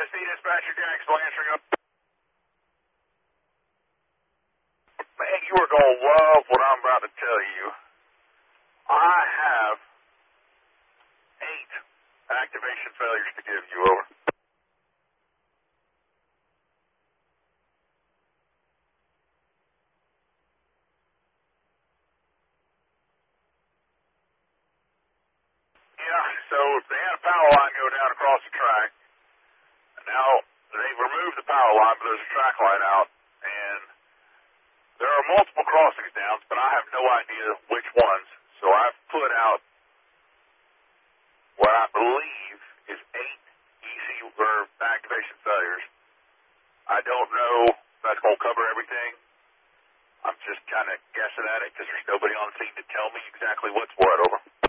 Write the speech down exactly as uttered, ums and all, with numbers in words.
C dispatcher, Jacksonville answering up. Man, you are going to love what I'm about to tell you. I have eight activation failures to give you, over. Yeah, so they had a power line go down across the track. And now they've removed the power line, but there's a track line out. And there are multiple crossings down, but I have no idea which ones. So I've put out what I believe is eight E C or activation failures. I don't know if that's going to cover everything. I'm just kind of guessing at it because there's nobody on the scene to tell me exactly what's what, over.